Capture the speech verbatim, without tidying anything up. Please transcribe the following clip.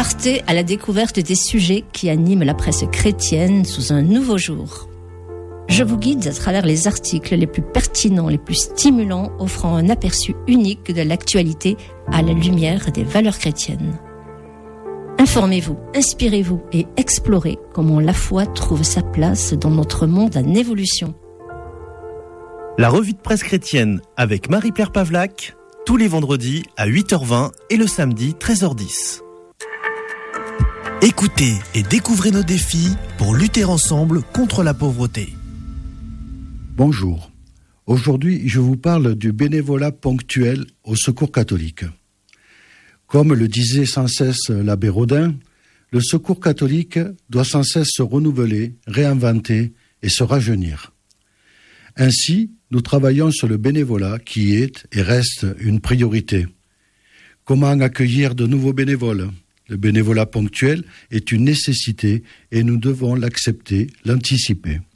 Partez à la découverte des sujets qui animent la presse chrétienne sous un nouveau jour. Je vous guide à travers les articles les plus pertinents, les plus stimulants, offrant un aperçu unique de l'actualité à la lumière des valeurs chrétiennes. Informez-vous, inspirez-vous et explorez comment la foi trouve sa place dans notre monde en évolution. La revue de presse chrétienne avec Marie-Claire Pavlac, tous les vendredis à huit heures vingt et le samedi treize heures dix. Écoutez et découvrez nos défis pour lutter ensemble contre la pauvreté. Bonjour. Aujourd'hui, je vous parle du bénévolat ponctuel au Secours catholique. Comme le disait sans cesse l'abbé Rodin, le Secours catholique doit sans cesse se renouveler, réinventer et se rajeunir. Ainsi, nous travaillons sur le bénévolat qui est et reste une priorité. Comment accueillir de nouveaux bénévoles ? Le bénévolat ponctuel est une nécessité et nous devons l'accepter, l'anticiper.